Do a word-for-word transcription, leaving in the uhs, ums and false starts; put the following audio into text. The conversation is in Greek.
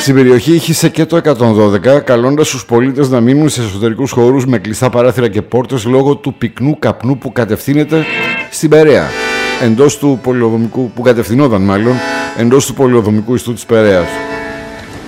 Στην περιοχή ήχησε και το εκατόν δώδεκα, καλώντας τους πολίτες να μείνουν σε εσωτερικούς χώρους με κλειστά παράθυρα και πόρτες λόγω του πυκνού καπνού που κατευθύνεται στην Περαία, εντός του πολεοδομικού, που κατευθυνόταν μάλλον εντός του πολεοδομικού ιστού της Περαίας.